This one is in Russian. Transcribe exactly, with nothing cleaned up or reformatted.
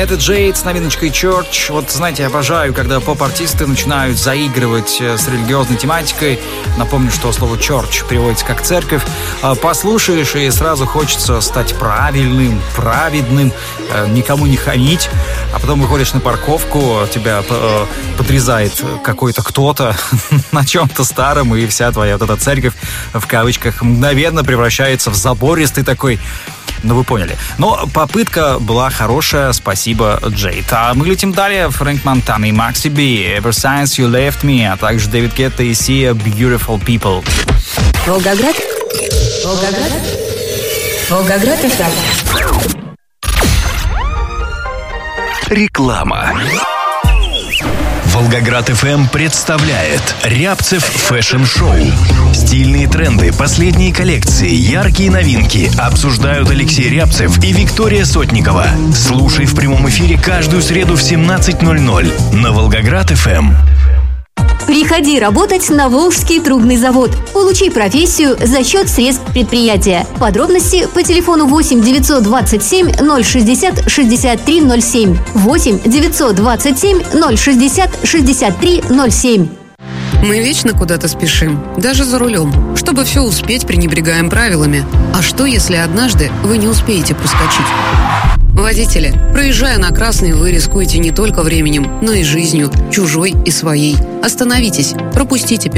Это Jade с новиночкой Church. Вот, знаете, я обожаю, когда поп-артисты начинают заигрывать с религиозной тематикой. Напомню, что слово church переводится как церковь. Послушаешь, и сразу хочется стать правильным, праведным, никому не хамить. А потом выходишь на парковку, тебя подрезает какой-то кто-то на чем-то старом, и вся твоя вот эта церковь, в кавычках, мгновенно превращается в забористый такой... Ну, вы поняли. Но попытка была хорошая, спасибо, Джейд. А мы летим далее. Фрэнк Монтана и Макси Би, Ever Since You Left Me, а также Дэвид Гетта и Sia, Beautiful People. Волгоград. Волгоград. Волгоград эф эм. Реклама. Волгоград эф эм представляет Рябцев фэшн-шоу. Стильные тренды, последние коллекции, яркие новинки обсуждают Алексей Рябцев и Виктория Сотникова. Слушай в прямом эфире каждую среду в семнадцать ноль ноль на Волгоград эф эм. Приходи работать на Волжский трубный завод. Получи профессию за счет средств предприятия. Подробности по телефону восемь девятьсот двадцать семь ноль шестьдесят шестьдесят три ноль семь. восемь девятьсот двадцать семь ноль шестьдесят шестьдесят три ноль семь. Мы вечно куда-то спешим, даже за рулем. Чтобы все успеть, пренебрегаем правилами. А что, если однажды вы не успеете проскочить? Водители, проезжая на красный, вы рискуете не только временем, но и жизнью, чужой и своей. Остановитесь, пропустите